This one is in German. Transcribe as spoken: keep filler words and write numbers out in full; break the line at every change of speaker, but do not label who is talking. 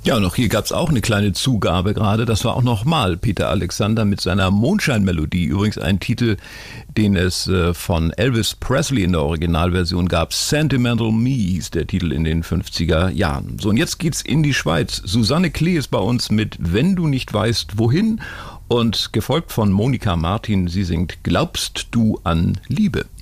Ja, und auch hier gab es auch eine kleine Zugabe gerade. Das war auch nochmal Peter Alexander mit seiner Mondscheinmelodie. Übrigens ein Titel, den es äh, von Elvis Presley in der Originalversion gab. Sentimental Me hieß der Titel in den fünfziger Jahren. So, und jetzt geht's in die Schweiz. Susanne Klee ist bei uns mit Wenn du nicht weißt, wohin. Und gefolgt von Monika Martin. Sie singt Glaubst du an Liebe?